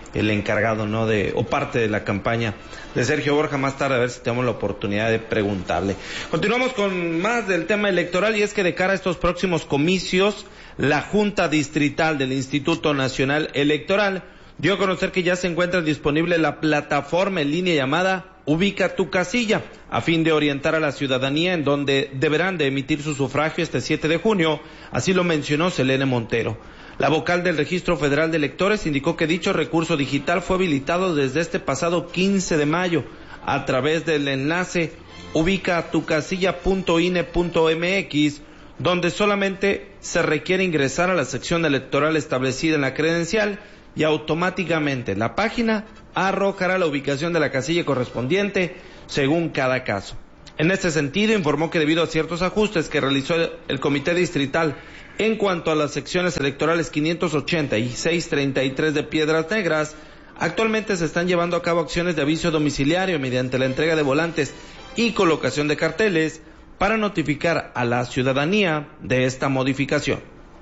[SPEAKER 1] el encargado, ¿no? De, o parte de la campaña de Sergio Borja. Más tarde a ver si tenemos la oportunidad de preguntarle. Continuamos con más del tema electoral, y es que de cara a estos próximos comicios, la Junta Distrital del Instituto Nacional Electoral dio a conocer que ya se encuentra disponible la plataforma en línea llamada Ubica tu casilla, a fin de orientar a la ciudadanía en donde deberán de emitir su sufragio este siete de junio, así lo mencionó Selene Montero. La vocal del Registro Federal de Electores indicó que dicho recurso digital fue habilitado desde este pasado quince de mayo a través del enlace ubica tu casilla punto i n e punto m x, donde solamente se requiere ingresar a la sección electoral establecida en la credencial y automáticamente la página arrojará la ubicación de la casilla correspondiente según cada caso. En este sentido, informó que debido a ciertos ajustes que realizó el Comité Distrital en cuanto a las secciones electorales quinientos ochenta y seiscientos treinta y tres de Piedras Negras, actualmente se están llevando a cabo acciones de aviso domiciliario mediante la entrega de volantes y colocación de carteles para notificar a la ciudadanía de esta modificación.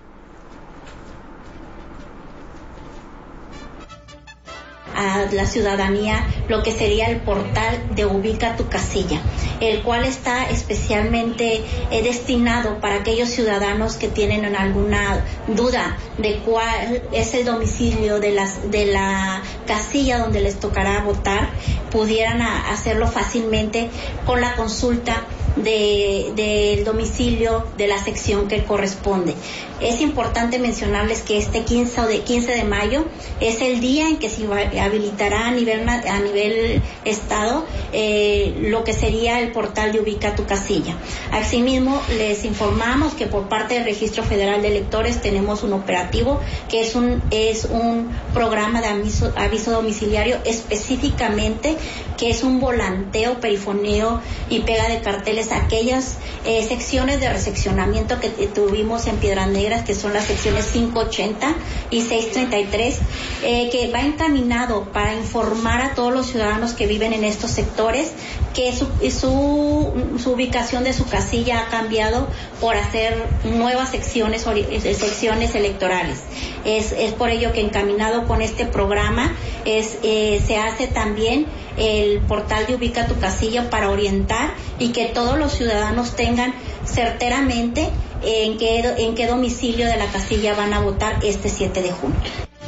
[SPEAKER 3] A la ciudadanía lo que sería el portal de Ubica tu casilla, el cual está especialmente eh, destinado para aquellos ciudadanos que tienen alguna duda de cuál es el domicilio de, las, de la casilla donde les tocará votar, pudieran a, hacerlo fácilmente con la consulta del de domicilio de la sección que corresponde. Es importante mencionarles que este quince de mayo es el día en que se habilitará a nivel, a nivel estado eh, lo que sería el portal de Ubica tu casilla. Asimismo, les informamos que por parte del Registro Federal de Electores tenemos un operativo que es un, es un programa de aviso, aviso domiciliario específicamente, que es un volanteo, perifoneo y pega de carteles a aquellas eh, secciones de recepcionamiento que eh, tuvimos en Piedras Negras, que son las secciones quinientos ochenta y seiscientos treinta y tres, eh, que va encaminado para informar a todos los ciudadanos que viven en estos sectores que su, su, su ubicación de su casilla ha cambiado por hacer nuevas secciones, secciones electorales. Es, es por ello que encaminado con este programa es, eh, se hace también el portal de Ubica tu casilla para orientar y que todos los ciudadanos tengan certeramente en qué, en qué domicilio de la casilla van a votar este siete de junio.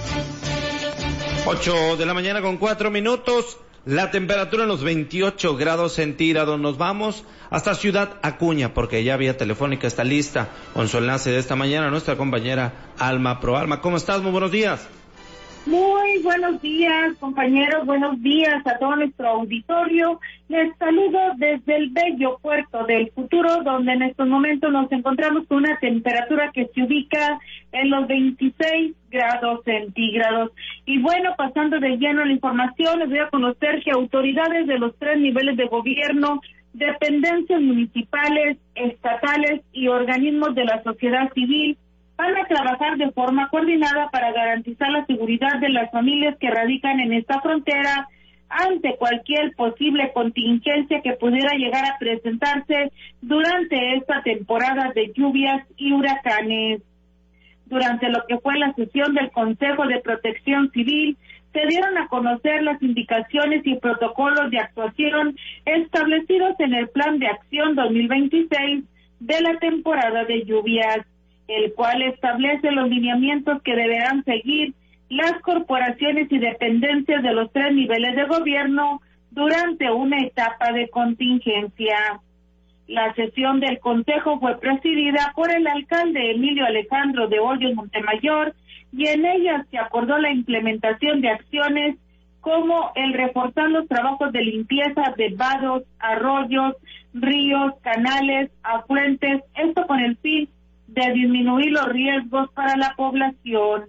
[SPEAKER 1] ocho de la mañana con cuatro minutos, la temperatura en los veintiocho grados centígrados. Nos vamos hasta Ciudad Acuña, porque ya vía telefónica está lista con su enlace de esta mañana nuestra compañera Alma Pro. Alma, ¿cómo estás? Muy buenos días.
[SPEAKER 4] Muy buenos días, compañeros, buenos días a todo nuestro auditorio. Les saludo desde el bello puerto del Futuro, donde en estos momentos nos encontramos con una temperatura que se ubica en los veintiséis grados centígrados. Y bueno, pasando de lleno a la información, les voy a conocer que autoridades de los tres niveles de gobierno, dependencias municipales, estatales y organismos de la sociedad civil van a trabajar de forma coordinada para garantizar la seguridad de las familias que radican en esta frontera ante cualquier posible contingencia que pudiera llegar a presentarse durante esta temporada de lluvias y huracanes. Durante lo que fue la sesión del Consejo de Protección Civil, se dieron a conocer las indicaciones y protocolos de actuación establecidos en el Plan de Acción dos mil veintiséis de la temporada de lluvias, el cual establece los lineamientos que deberán seguir las corporaciones y dependencias de los tres niveles de gobierno durante una etapa de contingencia. La sesión del Consejo fue presidida por el alcalde Emilio Alejandro de Hoyos Montemayor y en ella se acordó la implementación de acciones como el reforzar los trabajos de limpieza de vados, arroyos, ríos, canales, afluentes, esto con el fin de disminuir los riesgos para la población.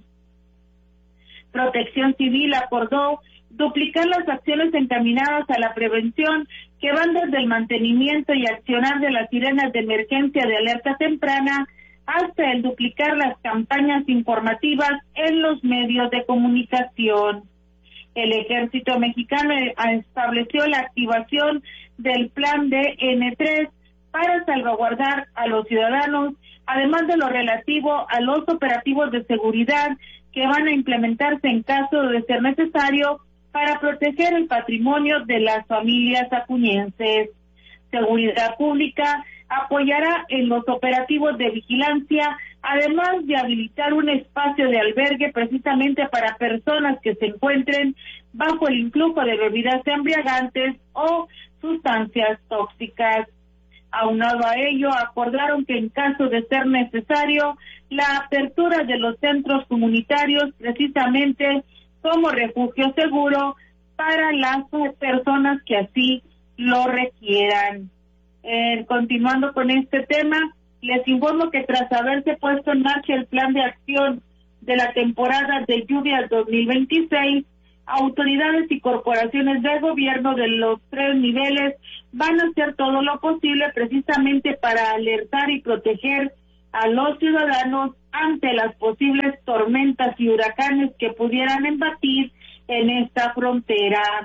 [SPEAKER 4] Protección Civil acordó duplicar las acciones encaminadas a la prevención que van desde el mantenimiento y accionar de las sirenas de emergencia de alerta temprana hasta el duplicar las campañas informativas en los medios de comunicación. El Ejército Mexicano estableció la activación del plan de N tres para salvaguardar a los ciudadanos, además de lo relativo a los operativos de seguridad que van a implementarse en caso de ser necesario para proteger el patrimonio de las familias acuñenses. Seguridad Pública apoyará en los operativos de vigilancia, además de habilitar un espacio de albergue precisamente para personas que se encuentren bajo el influjo de bebidas embriagantes o sustancias tóxicas. Aunado a ello, acordaron que en caso de ser necesario, la apertura de los centros comunitarios precisamente como refugio seguro para las personas que así lo requieran. Eh, continuando con este tema, les informo que tras haberse puesto en marcha el plan de acción de la temporada de lluvias dos mil veintiséis, autoridades y corporaciones del gobierno de los tres niveles van a hacer todo lo posible precisamente para alertar y proteger a los ciudadanos ante las posibles tormentas y huracanes que pudieran embatir en esta frontera.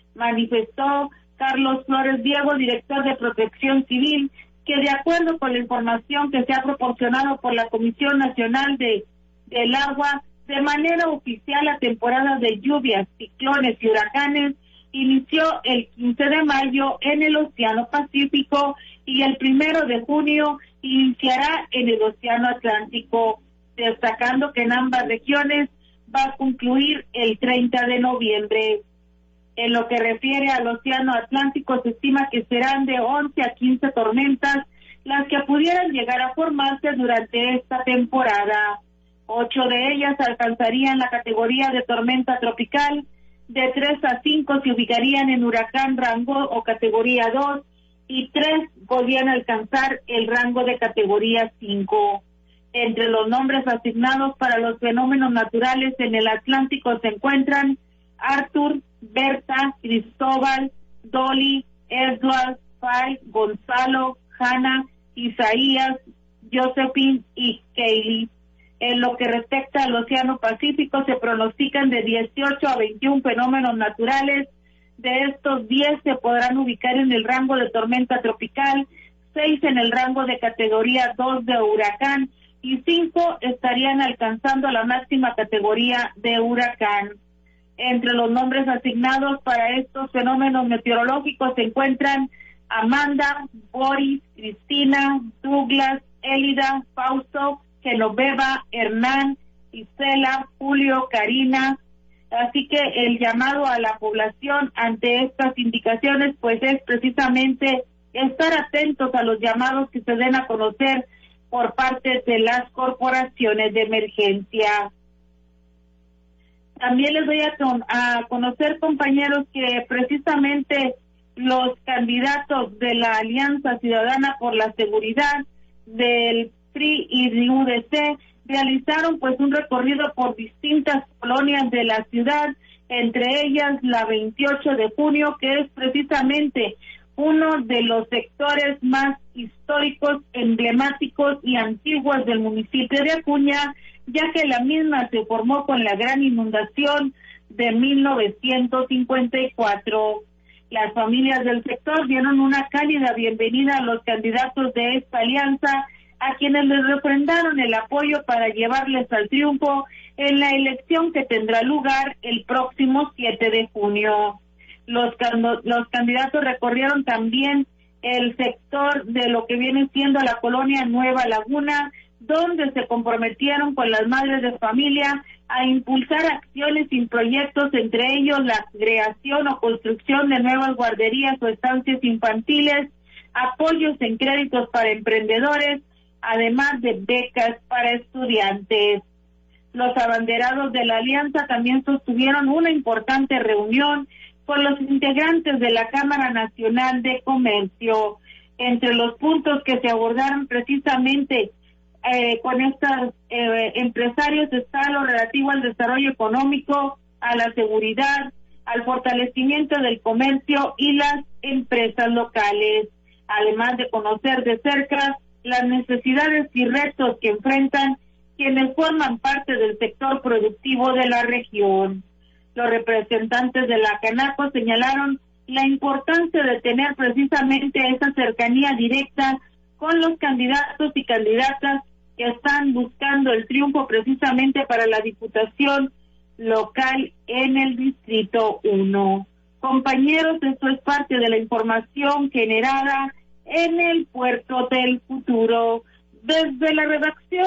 [SPEAKER 4] Manifestó Carlos Flores Diego, director de Protección Civil, que de acuerdo con la información que se ha proporcionado por la Comisión Nacional de del Agua, de manera oficial la temporada de lluvias, ciclones y huracanes inició el quince de mayo en el Océano Pacífico y el primero de junio iniciará en el Océano Atlántico, destacando que en ambas regiones va a concluir el treinta de noviembre. En lo que refiere al Océano Atlántico, se estima que serán de once a quince tormentas las que pudieran llegar a formarse durante esta temporada. Ocho de ellas alcanzarían la categoría de tormenta tropical, de tres a cinco se ubicarían en huracán rango o categoría dos, y tres podrían alcanzar el rango de categoría cinco. Entre los nombres asignados para los fenómenos naturales en el Atlántico se encuentran Arthur, Berta, Cristóbal, Dolly, Edward, Fay, Gonzalo, Hanna, Isaías, Josephine y Kaylee. En lo que respecta al Océano Pacífico, se pronostican de dieciocho a veintiún fenómenos naturales. De estos, diez se podrán ubicar en el rango de tormenta tropical, seis en el rango de categoría dos de huracán y cinco estarían alcanzando la máxima categoría de huracán. Entre los nombres asignados para estos fenómenos meteorológicos se encuentran Amanda, Boris, Cristina, Douglas, Élida, Fausto, Genoveva, Hernán, Isela, Julio, Karina. Así que el llamado a la población ante estas indicaciones pues es precisamente estar atentos a los llamados que se den a conocer por parte de las corporaciones de emergencia. También les doy a, con, a conocer, compañeros, que precisamente los candidatos de la Alianza Ciudadana por la Seguridad del P R I y del U D C realizaron pues un recorrido por distintas colonias de la ciudad, entre ellas la veintiocho de junio, que es precisamente uno de los sectores más históricos, emblemáticos y antiguos del municipio de Acuña, ya que la misma se formó con la gran inundación de mil novecientos cincuenta y cuatro. Las familias del sector dieron una cálida bienvenida a los candidatos de esta alianza, a quienes les refrendaron el apoyo para llevarles al triunfo en la elección que tendrá lugar el próximo siete de junio. Los, los candidatos recorrieron también el sector de lo que viene siendo la colonia Nueva Laguna, donde se comprometieron con las madres de familia a impulsar acciones y proyectos, entre ellos la creación o construcción de nuevas guarderías o estancias infantiles, apoyos en créditos para emprendedores, además de becas para estudiantes. Los abanderados de la alianza también sostuvieron una importante reunión con los integrantes de la Cámara Nacional de Comercio. Entre los puntos que se abordaron precisamente eh, con estos eh, empresarios está lo relativo al desarrollo económico, a la seguridad, al fortalecimiento del comercio y las empresas locales, además de conocer de cerca las necesidades y retos que enfrentan quienes forman parte del sector productivo de la región. Los representantes de la Canaco señalaron la importancia de tener precisamente esa cercanía directa con los candidatos y candidatas que están buscando el triunfo precisamente para la diputación local en el Distrito uno. Compañeros, esto es parte de la información generada en el Puerto del Futuro. Desde la redacción